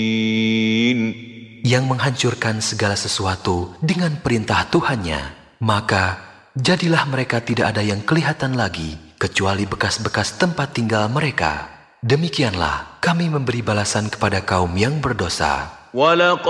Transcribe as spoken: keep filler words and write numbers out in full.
yang menghancurkan segala sesuatu dengan perintah Tuhannya. Maka jadilah mereka tidak ada yang kelihatan lagi kecuali bekas-bekas tempat tinggal mereka. Demikianlah kami memberi balasan kepada kaum yang berdosa.